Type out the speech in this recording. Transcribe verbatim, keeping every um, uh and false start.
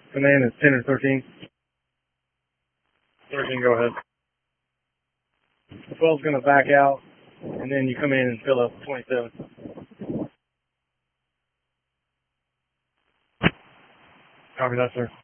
Command is ten or thirteen. thirteen, go ahead. twelve's going to back out, and then you come in and fill up twenty-seven. Copy that, sir.